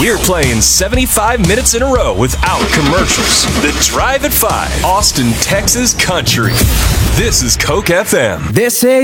We're playing 75 minutes in a row without commercials. The Drive at 5, Austin, Texas country. This is Coke FM. They say